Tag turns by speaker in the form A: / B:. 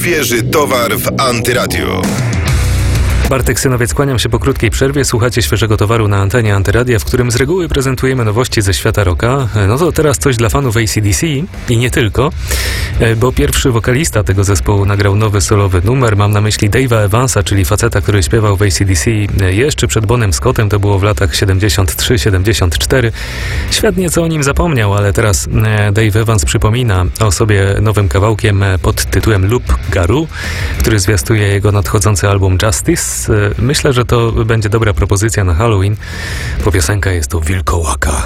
A: Świeży towar w Antyradio.
B: Bartek Synowiec, kłaniam się po krótkiej przerwie. Słuchacie Świeżego Towaru na antenie Antyradia, w którym z reguły prezentujemy nowości ze świata rocka. No to teraz coś dla fanów AC/DC i nie tylko, bo pierwszy wokalista tego zespołu nagrał nowy solowy numer. Mam na myśli Dave'a Evansa, czyli faceta, który śpiewał w AC/DC jeszcze przed Bonem Scottem. To było w latach 73-74. Świat nieco o nim zapomniał, ale teraz Dave Evans przypomina o sobie nowym kawałkiem pod tytułem Loop Garou, który zwiastuje jego nadchodzący album Justice. Myślę, że to będzie dobra propozycja na Halloween, bo piosenka jest o wilkołakach.